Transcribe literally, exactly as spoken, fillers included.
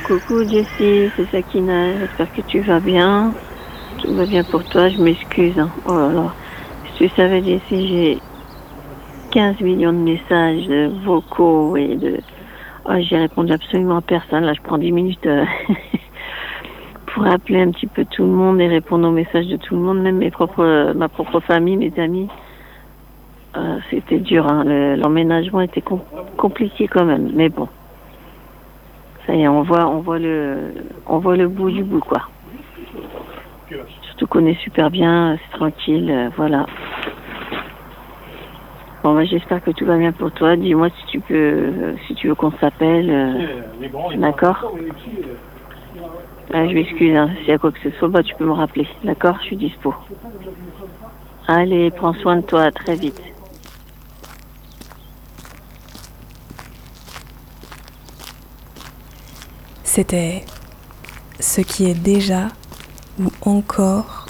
Coucou Jessie, c'est Sakina, j'espère que tu vas bien. Tout va bien pour toi, je m'excuse, hein. Oh là là. Si tu savais Jessie, j'ai quinze millions de messages euh, vocaux et de... Oh, j'ai répondu absolument à personne. Là, je prends dix minutes euh, pour appeler un petit peu tout le monde et répondre aux messages de tout le monde, même mes propres, euh, ma propre famille, mes amis. Euh, c'était dur, hein. Le- l'emménagement était com- compliqué quand même, mais bon. Ça y est, on voit, on voit le, on voit le bout du bout, quoi. Surtout qu'on est super bien, c'est tranquille, euh, voilà. Bon, bah, j'espère que tout va bien pour toi. Dis-moi si tu peux, euh, si tu veux qu'on s'appelle, euh, d'accord. Ah, je m'excuse, hein. S'il y a quoi que ce soit, bah, tu peux me rappeler, d'accord. Je suis dispo. Allez, prends soin de toi, à très vite. C'était ce qui est déjà ou encore